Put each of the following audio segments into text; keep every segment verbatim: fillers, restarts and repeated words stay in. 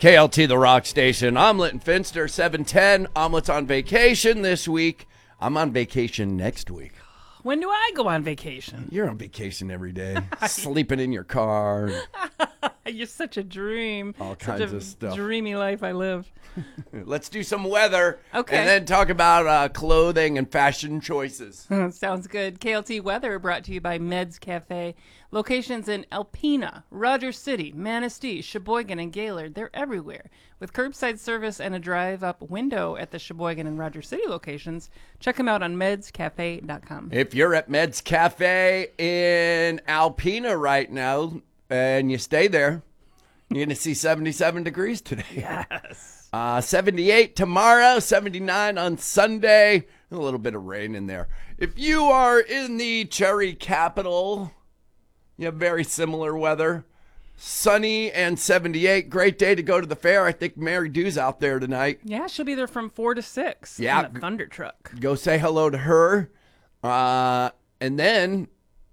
K L T, the rock station. Omelet and Finster, seven ten. Omelet's on vacation this week. I'm on vacation next week. When do I go on vacation? You're on vacation every day. Sleeping in your car. You're such a dream. All such kinds a of stuff. Dreamy life I live. Let's do some weather. Okay. And then talk about uh, clothing and fashion choices. Sounds good. K L T weather brought to you by Meds Cafe. Locations in Alpena, Rogers City, Manistee, Sheboygan, and Gaylord. They're everywhere. With curbside service and a drive-up window at the Sheboygan and Rogers City locations, check them out on meds cafe dot com. If you're at Meds Cafe in Alpena right now and you stay there, you're going to see seventy-seven degrees today. Yes. Uh, seventy-eight tomorrow, seventy-nine on Sunday. A little bit of rain in there. If you are in the cherry capital, you have very similar weather. Sunny and seventy-eight. Great day to go to the fair. I think Mary Dew's out there tonight. Yeah, she'll be there from four to six. Yeah. In a Thunder truck. Go say hello to her. Uh, and then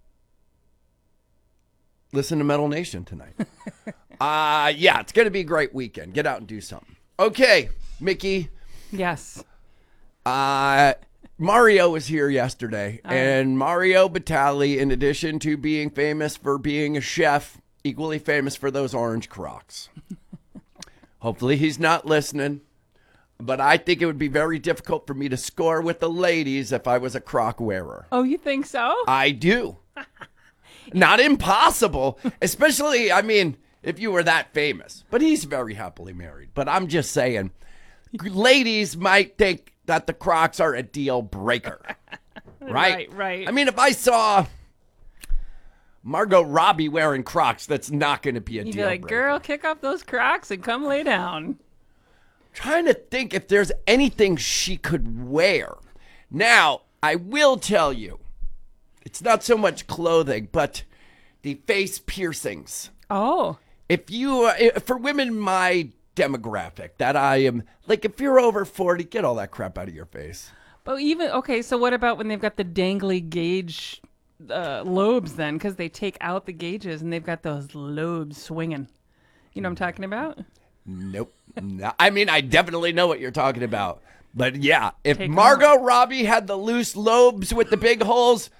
listen to Metal Nation tonight. uh, yeah, it's going to be a great weekend. Get out and do something. Okay, Mickey. Yes. Uh, Mario was here yesterday, Oh. and Mario Batali, in addition to being famous for being a chef, equally famous for those orange Crocs. Hopefully he's not listening, but I think it would be very difficult for me to score with the ladies if I was a Croc wearer. Oh, you think so? I do. Not impossible, especially, I mean, if you were that famous. But he's very happily married. But I'm just saying, ladies might think that the Crocs are a deal breaker. Right? Right, right. I mean, if I saw Margot Robbie wearing Crocs, that's not going to be a You'd deal be like, breaker. girl, kick off those Crocs and come lay down. Trying to think if there's anything she could wear. Now, I will tell you, it's not so much clothing, but the face piercings. Oh. If you, uh, for women my demographic, that I am, like if you're over forty, get all that crap out of your face. But even, okay, so what about when they've got the dangly gauge uh, lobes then? Because they take out the gauges and they've got those lobes swinging. You know what I'm talking about? Nope. No, I mean, I definitely know what you're talking about. But yeah, if Take 'em Margot Robbie had the loose lobes with the big holes,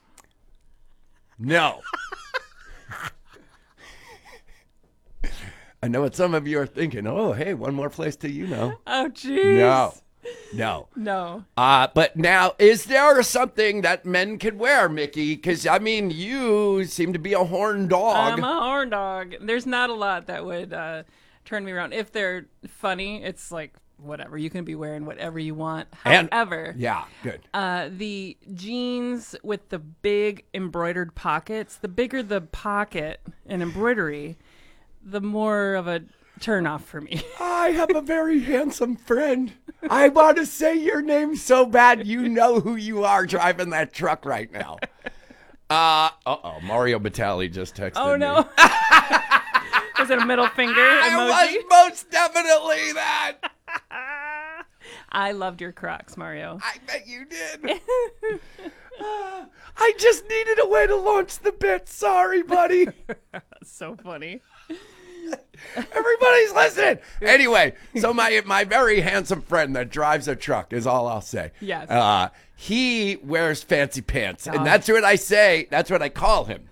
no. I know what some of you are thinking. Oh, hey, one more place till you know. Oh, jeez. No. No. No. Uh, but now, is there something that men can wear, Mickey? Because, I mean, you seem to be a horn dog. I'm a horn dog. There's not a lot that would uh, turn me around. If they're funny, it's like, whatever. You can be wearing whatever you want. And- However, Yeah, good. uh, the jeans with the big embroidered pockets, the bigger the pocket and embroidery, the more of a turn off for me. I have a very handsome friend. I want to say your name so bad you know who you are driving that truck right now. Uh, uh-oh, Mario Batali just texted Oh, me. no. Was it a middle finger emoji? It was most definitely that. I loved your Crocs, Mario. I bet you did. Uh, I just needed a way to launch the bit. Sorry, buddy. That's so funny. Everybody's listening. Anyway, so my my very handsome friend that drives a truck is all I'll say. Yes. Uh, he wears fancy pants, Oh. and that's what I say. That's what I call him.